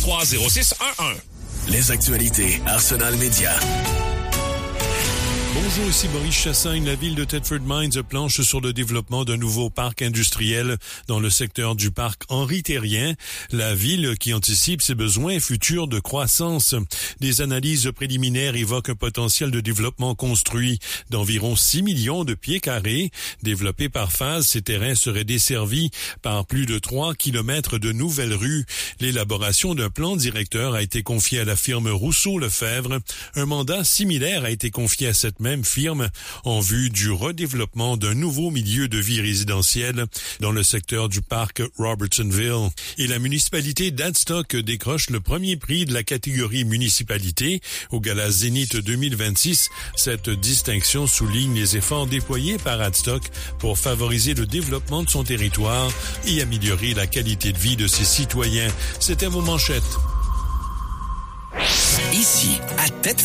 30611. Les actualités Arsenal Média. Bonjour, ici Maurice Chassagne. La ville de Thetford Mines planche sur le développement d'un nouveau parc industriel dans le secteur du parc Henri-Thérien. La ville qui anticipe ses besoins futurs de croissance. Des analyses préliminaires évoquent un potentiel de développement construit d'environ 6 millions de pieds carrés. Développés par phase, ces terrains seraient desservis par plus de 3 kilomètres de nouvelles rues. L'élaboration d'un plan directeur a été confiée à la firme Rousseau-Lefebvre. Un mandat similaire a été confié à cette même firme en vue du redéveloppement d'un nouveau milieu de vie résidentiel dans le secteur du parc Robertsonville. Et la municipalité d'Adstock décroche le premier prix de la catégorie municipalité au Gala Zénith 2026. Cette distinction souligne les efforts déployés par Adstock pour favoriser le développement de son territoire et améliorer la qualité de vie de ses citoyens. C'était vos manchettes. Ici, à Thetford.